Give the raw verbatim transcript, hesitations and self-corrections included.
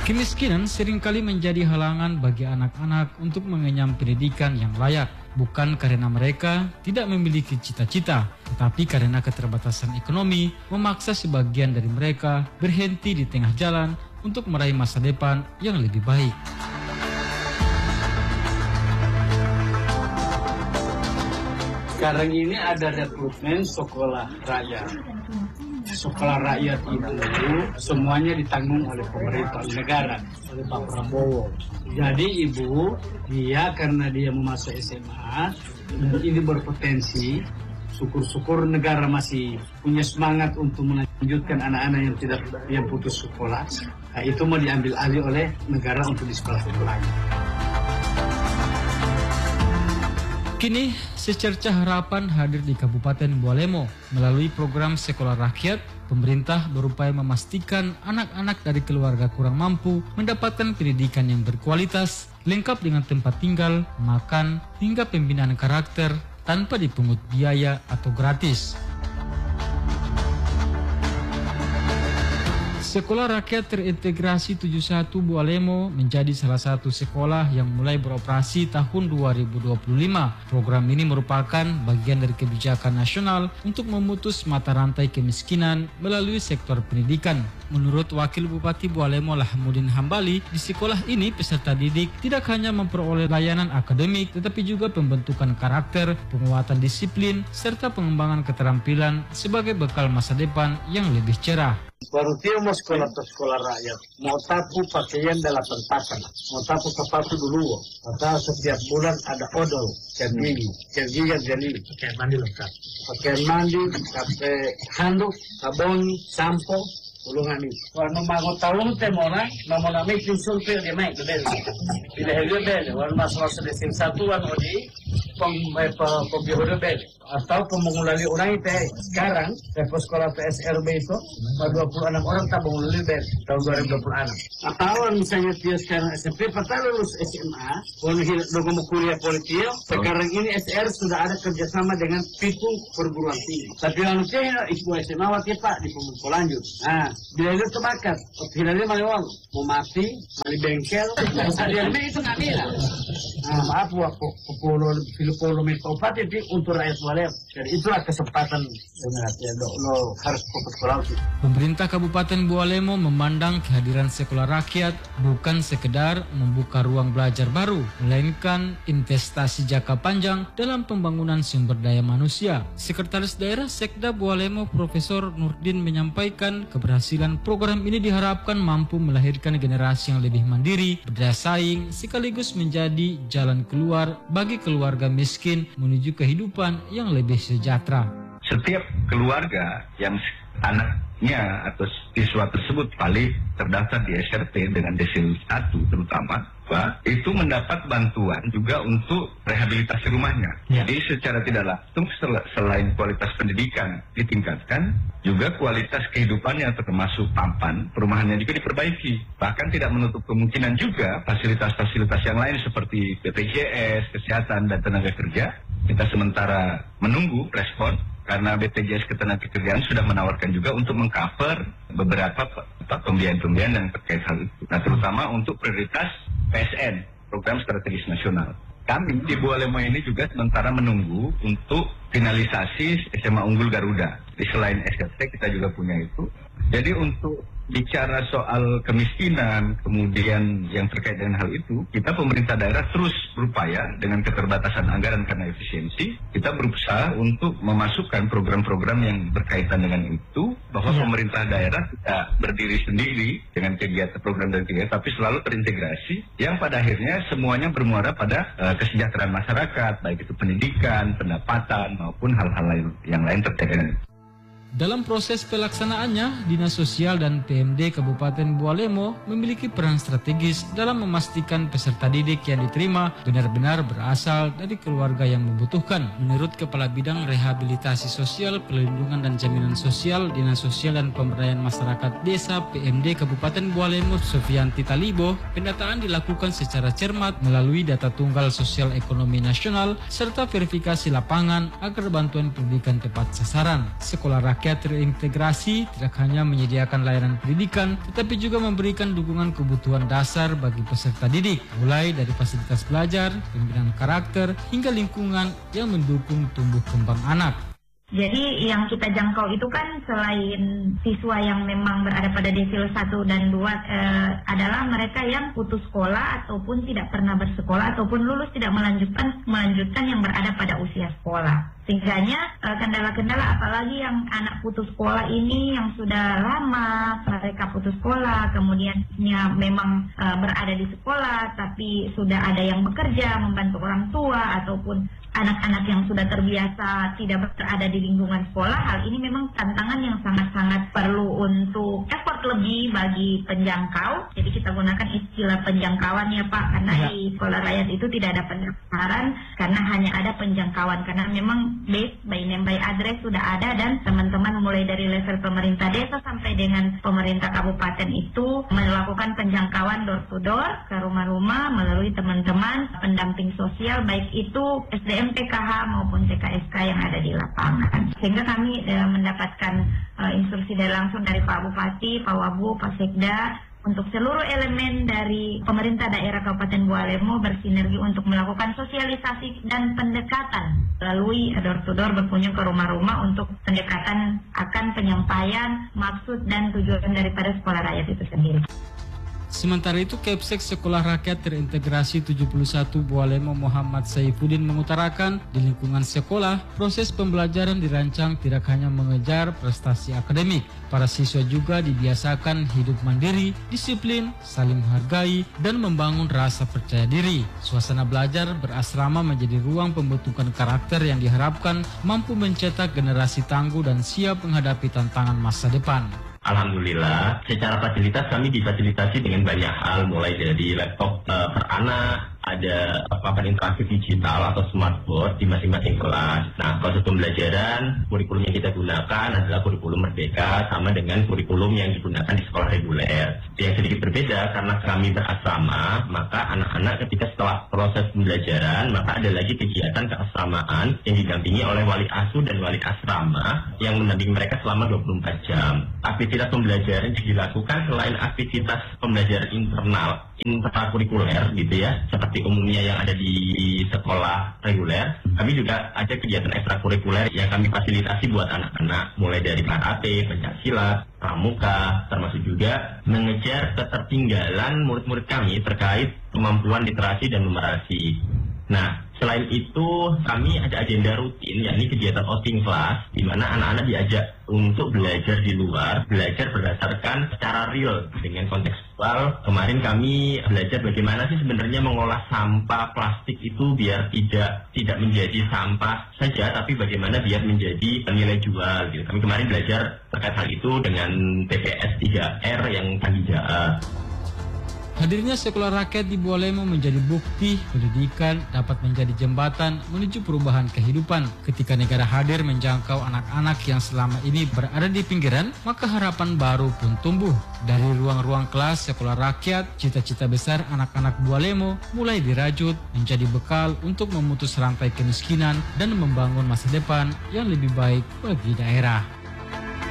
Kemiskinan seringkali menjadi halangan bagi anak-anak untuk mengenyam pendidikan yang layak, bukan karena mereka tidak memiliki cita-cita, tetapi karena keterbatasan ekonomi memaksa sebagian dari mereka berhenti di tengah jalan untuk meraih masa depan yang lebih baik. Sekarang ini ada rekrutmen sekolah rakyat. Sekolah rakyat itu semuanya ditanggung oleh pemerintah negara, oleh Pak Prabowo. Jadi ibu, dia karena dia mau masuk S M A, ini berpotensi. Syukur-syukur negara masih punya semangat untuk melanjutkan anak-anak yang tidak yang putus sekolah. Nah, itu mau diambil alih oleh negara untuk di sekolah-sekolah. Kini, secerca harapan hadir di Kabupaten Bualemo. Melalui program Sekolah Rakyat, pemerintah berupaya memastikan anak-anak dari keluarga kurang mampu mendapatkan pendidikan yang berkualitas, lengkap dengan tempat tinggal, makan, hingga pembinaan karakter tanpa dipungut biaya atau gratis. Sekolah Rakyat Terintegrasi tujuh puluh satu Bualemo menjadi salah satu sekolah yang mulai beroperasi tahun dua ribu dua puluh lima. Program ini merupakan bagian dari kebijakan nasional untuk memutus mata rantai kemiskinan melalui sektor pendidikan. Menurut Wakil Bupati Bualemo Lahamuddin Hambali, di sekolah ini peserta didik tidak hanya memperoleh layanan akademik, tetapi juga pembentukan karakter, penguatan disiplin, serta pengembangan keterampilan sebagai bekal masa depan yang lebih cerah. Baru dia mau sekolah ke sekolah rakyat, mau tapu pakaian delapan pasang, mau tapu sepatu dulu, atau setiap bulan ada odol, cat gigi, cat gigi jadi pakaian mandi lengkap, pakaian mandi, sampai handuk, sabun, sampo, ulungan ini. Kalau mau tahu teh orang, mau namanya tim sulfil dia naik bel, bila dia bel, kalau masalah sedesim satuan odi, pem pembihodo bel. Atau pemulali orang itu sekarang level sekolah P S R B itu dua puluh enam orang tak pemulali bel tahun dua ribu dua puluh enam. Atau misalnya dia sekarang S M P patah lulus S M A, kalau mau kuliah politik, sekarang ini S R sudah ada kerjasama dengan pitu perguruan tinggi. Tapi yang saya ibu S M A wakil Pak di pemukul lanjut. Nah, bila itu terbakar, hilangnya malewang, mau mati, mali bengkel, ada itu nggak bilang. Nah, maaf waktu puluh puluh meter opat itu untuk rakyat Bualemo. Jadi itulah kesempatan sebenarnya lo harus fokus ke laut. Pemerintah Kabupaten Bualemo memandang kehadiran sekolah rakyat bukan sekedar membuka ruang belajar baru, melainkan investasi jangka panjang dalam pembangunan sumber daya manusia. Sekretaris Daerah Sekda Bualemo Profesor Nurdin menyampaikan keberhasilan program ini diharapkan mampu melahirkan generasi yang lebih mandiri, berdaya saing, sekaligus menjadi jalan keluar bagi keluarga miskin menuju kehidupan yang lebih sejahtera. Setiap keluarga yang anaknya atau siswa tersebut paling terdaftar di S R T dengan desil satu terutama, Pak, itu mendapat bantuan juga untuk rehabilitasi rumahnya. Ya. Jadi secara tidak langsung sel selain kualitas pendidikan ditingkatkan, juga kualitas kehidupannya termasuk papan perumahannya juga diperbaiki. Bahkan tidak menutup kemungkinan juga fasilitas-fasilitas yang lain seperti B P J S, kesehatan dan tenaga kerja. Kita sementara menunggu respon karena B P J S Ketenagakerjaan sudah menawarkan juga untuk mengcover beberapa pembiayaan-pembiayaan yang terkait hal itu. Nah, terutama untuk prioritas P S N, Program Strategis Nasional. Kami di Bualemo ini juga sementara menunggu untuk finalisasi S M A Unggul Garuda. Di selain S R T kita juga punya itu. Jadi untuk bicara soal kemiskinan, kemudian yang terkait dengan hal itu, kita pemerintah daerah terus berupaya dengan keterbatasan anggaran karena efisiensi, kita berusaha untuk memasukkan program-program yang berkaitan dengan itu, bahwa ya. Pemerintah daerah tidak berdiri sendiri dengan kegiatan program dan kegiatan, tapi selalu terintegrasi, yang pada akhirnya semuanya bermuara pada uh, kesejahteraan masyarakat, baik itu pendidikan, pendapatan, maupun hal-hal lain yang lain terkait dengan itu. Dalam proses pelaksanaannya, Dinas Sosial dan P M D Kabupaten Bualemo memiliki peran strategis dalam memastikan peserta didik yang diterima benar-benar berasal dari keluarga yang membutuhkan. Menurut Kepala Bidang Rehabilitasi Sosial, Perlindungan dan Jaminan Sosial, Dinas Sosial dan Pemberdayaan Masyarakat Desa P M D Kabupaten Bualemo, Sofianti Talibo, pendataan dilakukan secara cermat melalui data tunggal sosial ekonomi nasional serta verifikasi lapangan agar bantuan pendidikan tepat sasaran. Sekolah rakyat Rakyat terintegrasi tidak hanya menyediakan layanan pendidikan, tetapi juga memberikan dukungan kebutuhan dasar bagi peserta didik, mulai dari fasilitas belajar, pembinaan karakter, hingga lingkungan yang mendukung tumbuh kembang anak. Jadi yang kita jangkau itu kan selain siswa yang memang berada pada desil satu dan dua eh, adalah mereka yang putus sekolah ataupun tidak pernah bersekolah ataupun lulus tidak melanjutkan melanjutkan yang berada pada usia sekolah. Sehingganya eh, kendala-kendala apalagi yang anak putus sekolah ini yang sudah lama mereka putus sekolah, kemudian ya, memang eh, berada di sekolah tapi sudah ada yang bekerja membantu orang tua ataupun anak-anak yang sudah terbiasa tidak berada di lingkungan sekolah, hal ini memang tantangan yang sangat-sangat perlu untuk effort lebih bagi penjangkau. Jadi kita gunakan istilah penjangkauan ya Pak, karena ya. Di sekolah rakyat itu tidak ada pendaftaran, karena hanya ada penjangkauan. Karena memang base by name by address sudah ada dan teman-teman mulai dari level pemerintah desa sampai dengan pemerintah kabupaten itu melakukan penjangkauan door to door ke rumah-rumah melalui teman-teman pendamping sosial, baik itu S D M P K H maupun T K S K yang ada di lapangan. Sehingga kami e, mendapatkan e, instruksi dari langsung dari Pak Bupati, Pak Wabu, Pak Sekda untuk seluruh elemen dari pemerintah daerah Kabupaten Bualemo bersinergi untuk melakukan sosialisasi dan pendekatan melalui door to door berkunjung ke rumah-rumah untuk pendekatan akan penyampaian maksud dan tujuan daripada sekolah rakyat itu sendiri. Sementara itu, Kepsek Sekolah Rakyat Terintegrasi tujuh puluh satu Bualemo Muhammad Saifuddin mengutarakan di lingkungan sekolah, proses pembelajaran dirancang tidak hanya mengejar prestasi akademik. Para siswa juga dibiasakan hidup mandiri, disiplin, saling menghargai, dan membangun rasa percaya diri. Suasana belajar berasrama menjadi ruang pembentukan karakter yang diharapkan mampu mencetak generasi tangguh dan siap menghadapi tantangan masa depan. Alhamdulillah, secara fasilitas kami difasilitasi dengan banyak hal, mulai dari laptop uh, per anak, ada papan interaktif digital atau smartboard di masing-masing kelas. Nah, proses pembelajaran, kurikulum yang kita gunakan adalah kurikulum Merdeka sama dengan kurikulum yang digunakan di sekolah reguler. Yang sedikit berbeda karena kami berasrama, maka anak-anak ketika setelah proses pembelajaran, maka ada lagi kegiatan keasramaan yang didampingi oleh wali asuh dan wali asrama yang mendampingi mereka selama dua puluh empat jam. Aktivitas pembelajaran yang dilakukan selain aktivitas pembelajaran internal, intrakurikuler gitu ya, seperti umumnya yang ada di sekolah reguler, kami juga ada kegiatan ekstrakurikuler yang kami fasilitasi buat anak-anak, mulai dari karate, pencaksilat, pramuka, termasuk juga mengejar ketertinggalan murid-murid kami terkait kemampuan literasi dan numerasi. Nah, selain itu kami ada agenda rutin, yakni kegiatan outing class, di mana anak-anak diajak untuk belajar di luar, belajar berdasarkan secara real dengan kontekstual. Kemarin kami belajar bagaimana sih sebenarnya mengolah sampah plastik itu biar tidak tidak menjadi sampah saja, tapi bagaimana biar menjadi nilai jual. Gitu. Kami kemarin belajar terkait hal itu dengan T P S tiga R yang kami jaga. Hadirnya sekolah rakyat di Bualemo menjadi bukti pendidikan dapat menjadi jembatan menuju perubahan kehidupan. Ketika negara hadir menjangkau anak-anak yang selama ini berada di pinggiran, maka harapan baru pun tumbuh. Dari ruang-ruang kelas sekolah rakyat, cita-cita besar anak-anak Bualemo mulai dirajut menjadi bekal untuk memutus rantai kemiskinan dan membangun masa depan yang lebih baik bagi daerah.